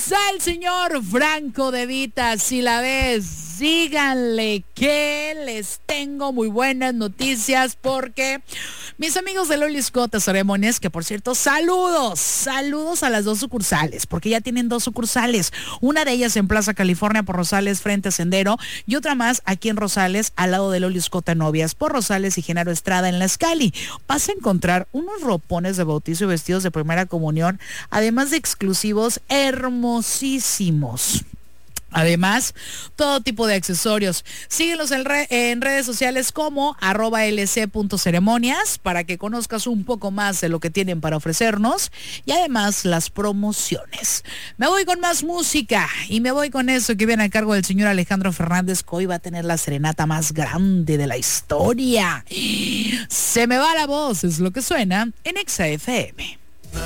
al señor Franco De Vita. Si la ves, díganle que les tengo muy buenas noticias, porque mis amigos de Loli Scott Ceremonias, que por cierto, saludos a las 2 sucursales, porque ya tienen 2 sucursales. Una de ellas en Plaza California por Rosales frente a Sendero, y otra más aquí en Rosales al lado de Loli Scott Novias por Rosales y Genaro Estrada en La Scali. Vas a encontrar unos ropones de bautizo y vestidos de primera comunión, además de exclusivos hermosísimos. Además, todo tipo de accesorios. Síguenos en redes sociales como @lc.ceremonias para que conozcas un poco más de lo que tienen para ofrecernos y además las promociones. Me voy con más música y me voy con eso que viene a cargo del señor Alejandro Fernández, que hoy va a tener la serenata más grande de la historia. Se me va la voz, es lo que suena en Exa FM.